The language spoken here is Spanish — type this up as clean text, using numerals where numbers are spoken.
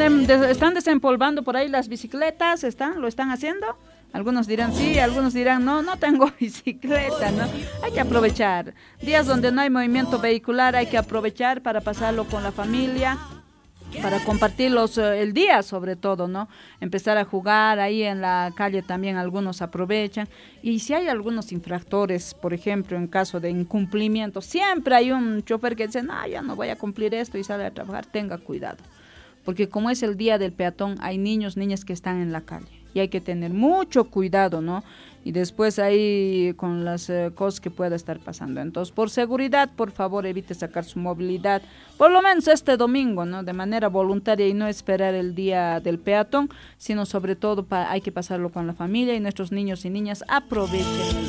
están desempolvando por ahí las bicicletas, lo están haciendo. Algunos dirán sí, algunos dirán no tengo bicicleta, ¿no? Hay que aprovechar. Días donde no hay movimiento vehicular, hay que aprovechar para pasarlo con la familia, para compartir el día sobre todo, ¿no? Empezar a jugar ahí en la calle también, algunos aprovechan. Y si hay algunos infractores, por ejemplo, en caso de incumplimiento, siempre hay un chofer que dice, no, ya no voy a cumplir esto y sale a trabajar, tenga cuidado. Porque como es el día del peatón, hay niños, niñas que están en la calle. Y hay que tener mucho cuidado, ¿no? Y después ahí con las cosas que pueda estar pasando. Entonces, por seguridad, por favor, evite sacar su movilidad, por lo menos este domingo, ¿no? De manera voluntaria y no esperar el día del peatón, sino sobre todo hay que pasarlo con la familia y nuestros niños y niñas aprovechen el